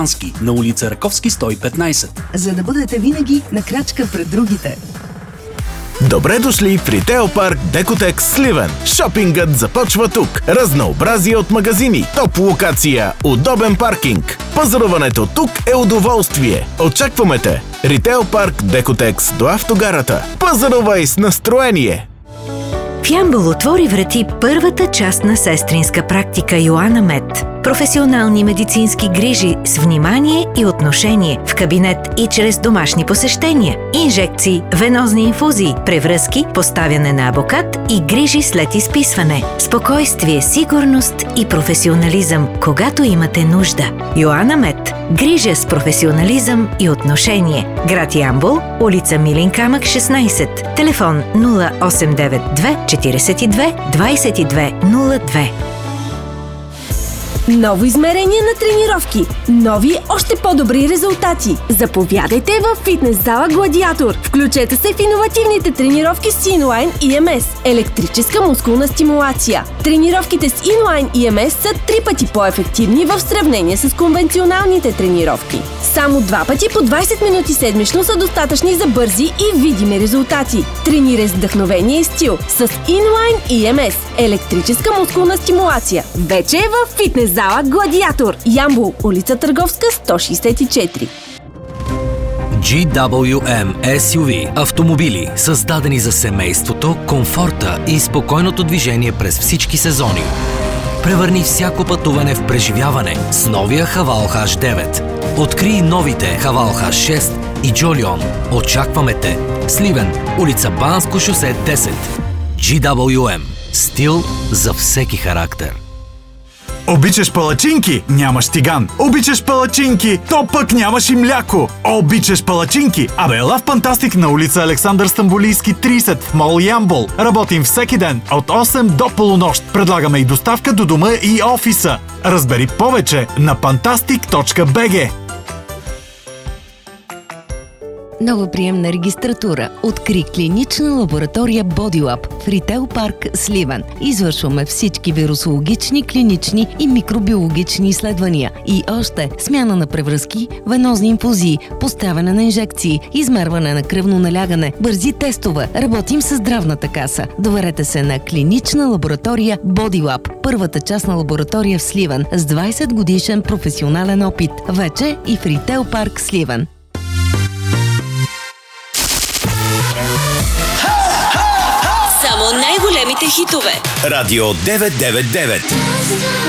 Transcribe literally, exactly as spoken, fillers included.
на улица Раковски сто и петнайсет. За да бъдете винаги на крачка пред другите. Добре дошли в Ритейл парк Декотекс Сливен. Шопингът започва тук. Разнообразие от магазини, топ локация, удобен паркинг. Пазаруването тук е удоволствие. Очакваме те. Ритейл парк Декотекс до автогарата. Пазарувай с настроение! В Ямбол отвори врати първата част на сестринска практика Йоана Мед. Професионални медицински грижи с внимание и отношение в кабинет и чрез домашни посещения, инжекции, венозни инфузии, превръзки, поставяне на абокат и грижи след изписване. Спокойствие, сигурност и професионализъм, когато имате нужда. Йоана Мед. Грижа с професионализъм и отношение. Град Ямбол, улица Милин камък шестнайсет. Телефон нула осем девет две четирийсет и две двайсет и две нула две. Ново измерение на тренировки. Нови, още по-добри резултати. Заповядайте в фитнес зала Гладиатор. Включете се в иновативните тренировки с Inline и Ем Ес. Електрическа мускулна стимулация. Тренировките с Inline и Ем Ес са три пъти по-ефективни в сравнение с конвенционалните тренировки. Само два пъти по двайсет минути седмично са достатъчни за бързи и видими резултати. Тренирай с вдъхновение и стил с Inline и Ем Ес. Електрическа мускулна стимулация. Вече е в фитнес зала Гладиатор. Ямбол, улица Търговска сто шейсет и четири. Джи Дабъл Ю Ем Ес Ю Ви. Автомобили, създадени за семейството, комфорта и спокойното движение през всички сезони. Превърни всяко пътуване в преживяване с новия Хавал Хаш девет. Открий новите Хавал Хаш шест и Джолион. Очакваме те. Сливен, улица Банско шосе десет. Джи Дабъл Ю Ем. Стил за всеки характер. Обичаш палачинки? Нямаш тиган. Обичаш палачинки? То пък нямаш и мляко. Обичаш палачинки? Абе, ела в Фантастик на улица Александър Стамболийски трийсет в мол Ямбол. Работим всеки ден от осем до полунощ. Предлагаме и доставка до дома и офиса. Разбери повече на фантастик точка би джи. Нова приемна регистратура. Откри клинична лаборатория BodyLab в Ритейл парк Сливен. Извършваме всички вирусологични, клинични и микробиологични изследвания. И още смяна на превръзки, венозни инфузии, поставяне на инжекции, измерване на кръвно налягане, бързи тестове. Работим с здравната каса. Доверете се на клинична лаборатория BodyLab. Първата частна лаборатория в Сливен с двайсет годишен професионален опит. Вече и в Ритейл парк Сливен. Само най-големите хитове. Радио деветстотин деветдесет и девет.